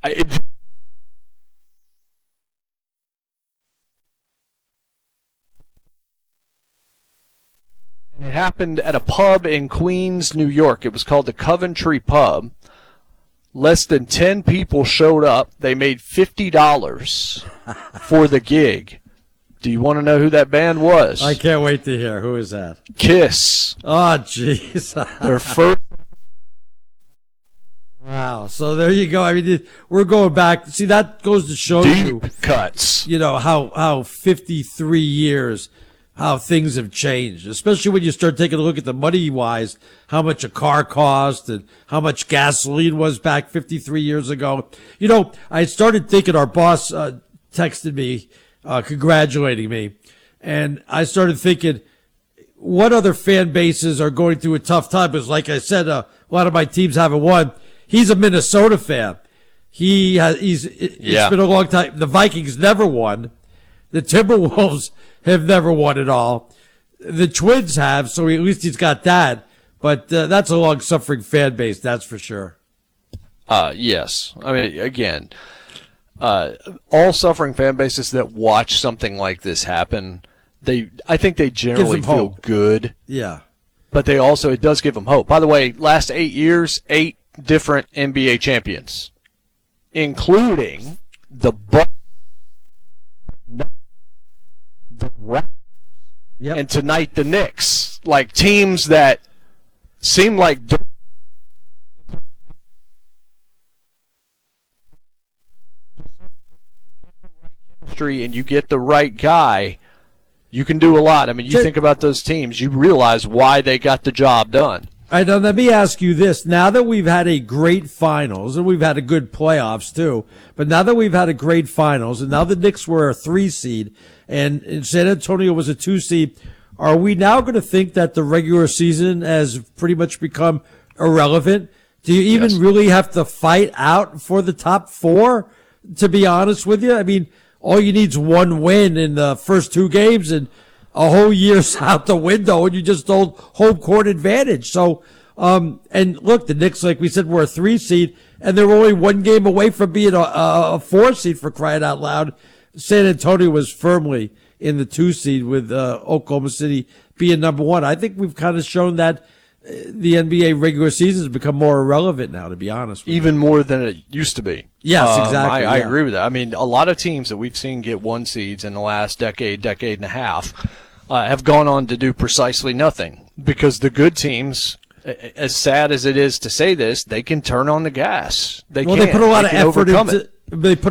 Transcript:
It happened at a pub in Queens, New York. It was called the Coventry Pub. Less than 10 people showed up. They made $50 for the gig. Do you want to know who that band was? I can't wait to hear. Who is that? Kiss. Oh, jeez. Their first. Wow. So there you go. I mean, we're going back. See, that goes to show you. Deep cuts. You know, how 53 years, how things have changed, especially when you start taking a look at the money-wise, how much a car cost and how much gasoline was back 53 years ago. You know, I started thinking, our boss texted me, congratulating me, and I started thinking, what other fan bases are going through a tough time? Because like I said, a lot of my teams haven't won. He's a Minnesota fan. It's been a long time. The Vikings never won. The Timberwolves have never won at all. The Twins have, so at least he's got that. But that's a long-suffering fan base, that's for sure. Yes. I mean, again, all suffering fan bases that watch something like this happen, I think they generally feel good. Yeah. But it does give them hope. By the way, last 8 years, 8 different NBA champions, including the Raptors, and tonight the Knicks. Like teams that seem like and you get the right guy, you can do a lot. I mean, you think about those teams, you realize why they got the job done. All right, now let me ask you this. Now that we've had a great finals, and we've had a good playoffs too, but now that we've had a great finals, and now the Knicks were a 3 seed, and San Antonio was a 2 seed, are we now going to think that the regular season has pretty much become irrelevant? Do you even really have to fight out for the top 4, to be honest with you? I mean, all you need is one win in the first 2 games, and a whole year's out the window, and you just hold home court advantage. So, and look, the Knicks, like we said, were a 3 seed, and they're only 1 game away from being a 4 seed, for crying out loud. San Antonio was firmly in the 2 seed with Oklahoma City being number 1. I think we've kind of shown that the NBA regular season has become more irrelevant now, to be honest with Even more than it used to be. Yes, exactly. I agree with that. I mean, a lot of teams that we've seen get 1 seeds in the last decade and a half have gone on to do precisely nothing, because the good teams, as sad as it is to say this, they can turn on the gas. They put a lot of effort into. They put